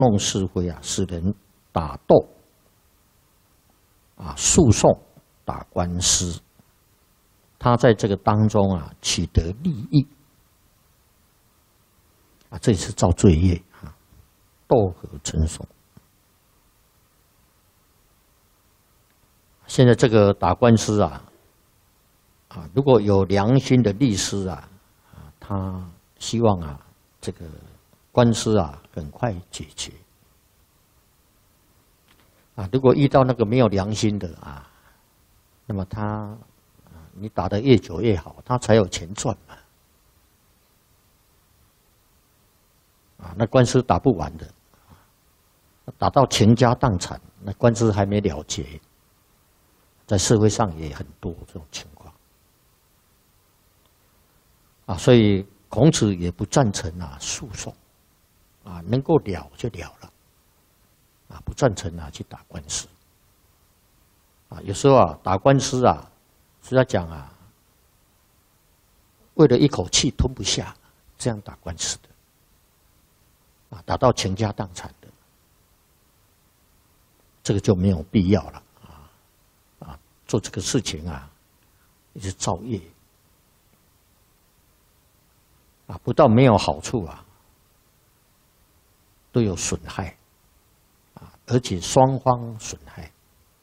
弄是非啊，使人打斗啊，诉讼、打官司，他在这个当中啊取得利益啊，这也是造罪业啊，斗合争讼。现在这个打官司啊，如果有良心的律师啊，他希望啊，这个官司啊很快解决。如果遇到那个没有良心的啊，那么你打得越久越好，他才有钱赚嘛。那官司打不完的，打到倾家荡产，那官司还没了结。在社会上也很多这种情况所以孔子也不赞成诉讼能够了就了了不赞成去打官司有时候打官司是要讲为了一口气吞不下，这样打官司的打到倾家荡产的，这个就没有必要了。做这个事情也是造业不但没有好处都有损害而且双方损害。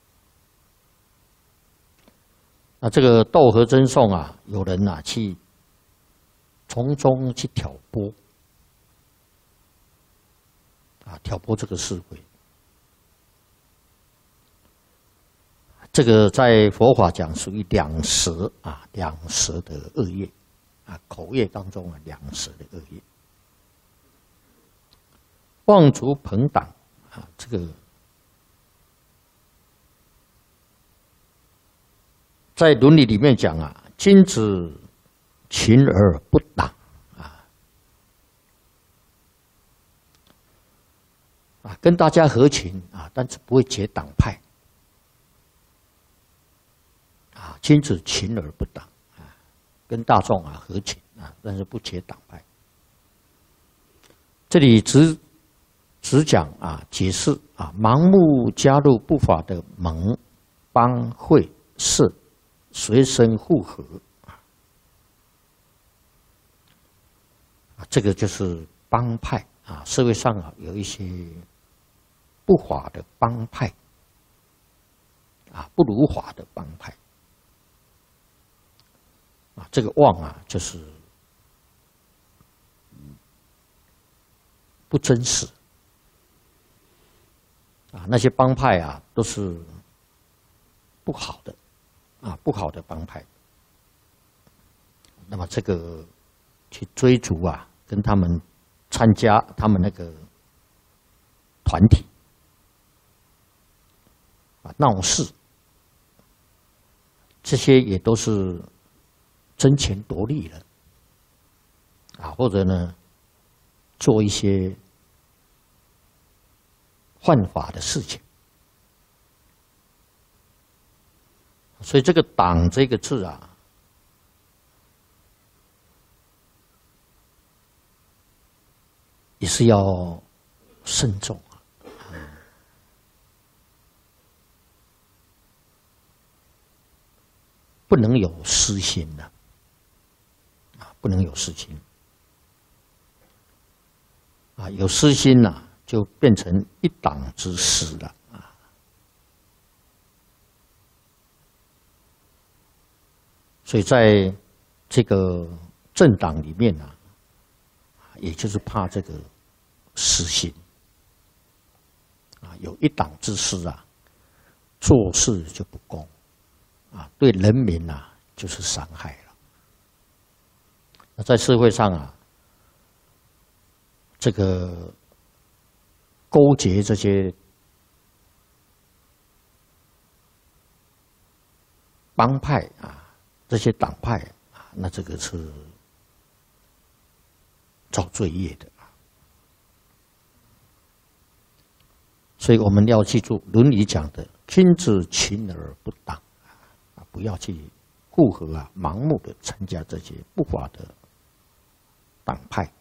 这个斗合争讼有人去从中去挑拨挑拨这个是非。这个在佛法讲属于两舌两舌的恶业口业当中两舌的恶业。妄族朋党这个在伦理里面讲君子群而不党跟大家合群但是不会结党派。君子群而不党跟大众合群但是不结党派。这里只讲解释盲目加入不法的盟、帮、会、社，随身附和这个就是帮派社会上有一些不法的帮派不如法的帮派。这个妄就是不真实那些帮派都是不好的不好的帮派。那么这个去追逐跟他们参加他们那个团体闹事，这些也都是争权夺利了或者呢做一些犯法的事情。所以这个党这个字也是要慎重不能有私心的不能有私心有私心就变成一党之私了所以在这个政党里面也就是怕这个私心有一党之私做事就不公对人民就是伤害了。在社会上这个勾结这些帮派这些党派那这个是造罪业的所以我们要记住伦理讲的君子群而不党不要去附和盲目的参加这些不法的党派